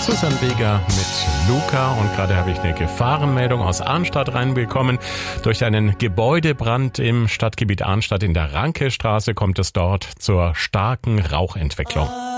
Susan Vega mit Luca und gerade habe ich eine Gefahrenmeldung aus Arnstadt reinbekommen. Durch einen Gebäudebrand im Stadtgebiet Arnstadt in der Rankestraße kommt es dort zur starken Rauchentwicklung.